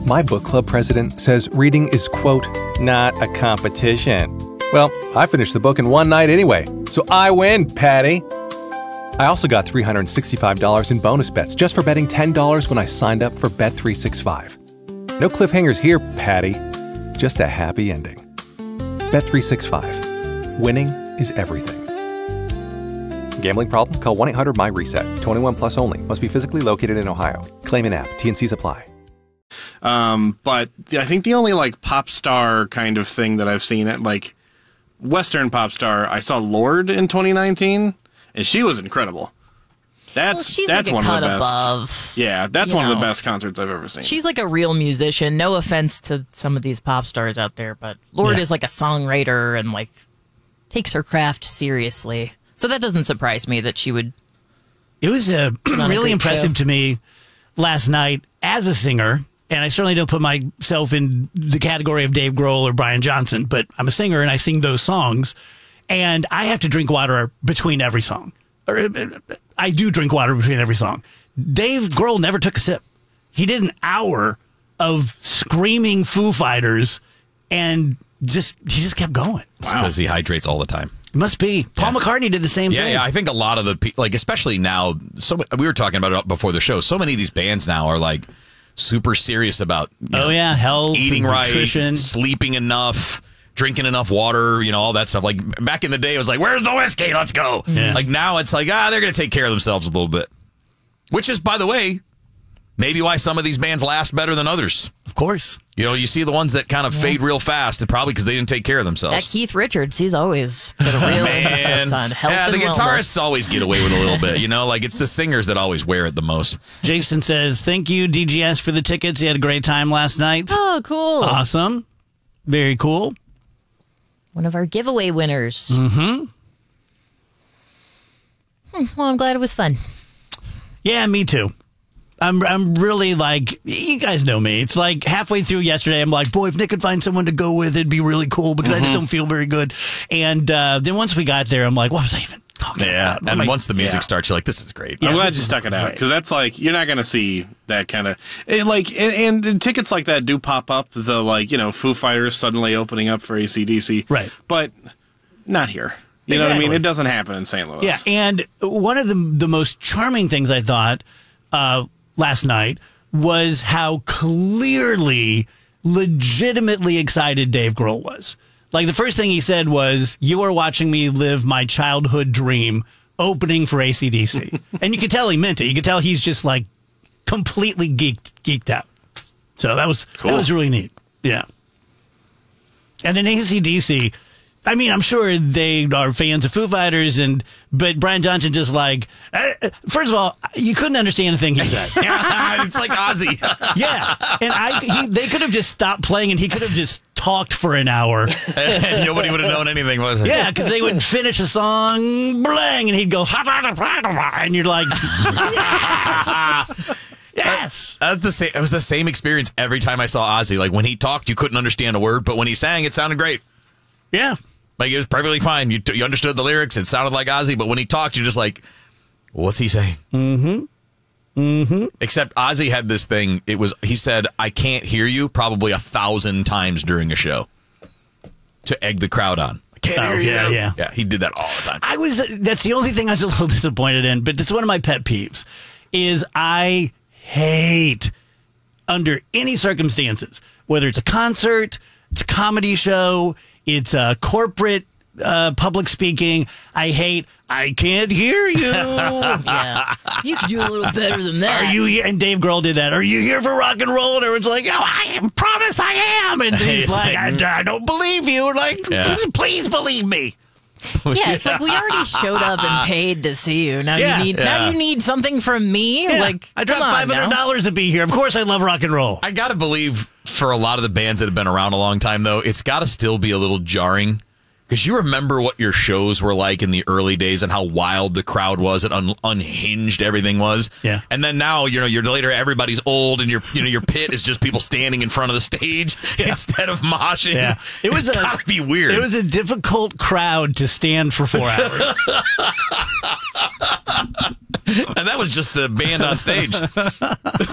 My book club president says reading is, quote, not a competition. Well, I finished the book in one night anyway, so I win, Patty. I also got $365 in bonus bets just for betting $10 when I signed up for Bet365. No cliffhangers here, Patty. Just a happy ending. Bet365. Winning is everything. Gambling problem? Call 1-800-MY-RESET. 21 plus only. Must be physically located in Ohio. Claim in app. T&Cs apply. But I think the only like pop star kind of thing that I've seen at like Western pop star, I saw Lorde in 2019, and she was incredible. That's like one a cut of the best. above. Yeah, that's one of the best concerts I've ever seen. She's like a real musician. No offense to some of these pop stars out there, but Lorde is like a songwriter and like takes her craft seriously. So that doesn't surprise me that she would. It was really impressive to me last night as a singer, and I certainly don't put myself in the category of Dave Grohl or Brian Johnson, but I'm a singer and I sing those songs, and I have to drink water between every song. I do drink water between every song. Dave Grohl never took a sip. He did an hour of screaming Foo Fighters, and he just kept going. It's because he hydrates all the time. It must be. Paul McCartney did the same thing. Yeah, I think a lot of the like, especially now. We were talking about it before the show. So many of these bands now are like super serious about health, eating right, nutrition, sleeping enough, drinking enough water, all that stuff. Like back in the day, it was like, "Where's the whiskey? Let's go." Yeah. Like now, it's like they're going to take care of themselves a little bit, which is, by the way, maybe why some of these bands last better than others. Of course. You see the ones that kind of fade real fast, probably because they didn't take care of themselves. That Keith Richards, he's always put a real emphasis on health and the wellness. guitarists always get away with a little bit, like it's the singers that always wear it the most. Jason says, thank you, DGS, for the tickets. He had a great time last night. Oh, cool. Awesome. Very cool. One of our giveaway winners. Mm-hmm. Well, I'm glad it was fun. Yeah, me too. I'm really like, you guys know me. It's like halfway through yesterday, I'm like, boy, if Nick could find someone to go with, it'd be really cool because I just don't feel very good. And then once we got there, I'm like, what was I even talking about? And once the music starts, you're like, this is great. I'm glad you stuck it out because that's like, you're not going to see that kind of and tickets like that do pop up. The Foo Fighters suddenly opening up for AC/DC. Right. But not here. You know what I mean? It doesn't happen in St. Louis. Yeah. And one of the most charming things I thought, last night was how clearly, legitimately excited Dave Grohl was. Like, the first thing he said was, you are watching me live my childhood dream opening for AC/DC. And you could tell he meant it. You could tell he's just like completely geeked out. So that was cool. That was really neat. Yeah. And then AC/DC, I mean, I'm sure they are fans of Foo Fighters, but Brian Johnson just like, first of all, you couldn't understand anything he said. It's like Ozzy. Yeah. And they could have just stopped playing and he could have just talked for an hour. And nobody would have known anything, was it? Yeah, because they would finish a song, blang, and he'd go, and you're like, yes. Yes. That's the same. It was the same experience every time I saw Ozzy. Like, when he talked, you couldn't understand a word, but when he sang, it sounded great. Yeah. Like, it was perfectly fine. You understood the lyrics. It sounded like Ozzy, but when he talked, you're just like, what's he saying? Mm-hmm. Mm-hmm. Except Ozzy had this thing. He said, I can't hear you probably 1,000 times during a show to egg the crowd on. I can't hear you. Yeah. Yeah, he did that all the time. That's the only thing I was a little disappointed in, but it's one of my pet peeves, is I hate, under any circumstances, whether it's a concert, it's a comedy show, it's a corporate public speaking, I can't hear you. Yeah. You could do a little better than that. Are you here? And Dave Grohl did that. Are you here for rock and roll? And everyone's like, oh, I promise I am. And he's like, I don't believe you. Like, please believe me. Yeah, it's like we already showed up and paid to see you. Now you need something from me. Yeah. Like, I dropped $500 to be here. Of course, I love rock and roll. I gotta believe for a lot of the bands that have been around a long time, though, it's gotta still be a little jarring. Because you remember what your shows were like in the early days and how wild the crowd was and unhinged everything was. Yeah. And then now, you're later, everybody's old and your pit is just people standing in front of the stage instead of moshing. Yeah. It's gotta be weird. It was a difficult crowd to stand for 4 hours. And that was just the band on stage.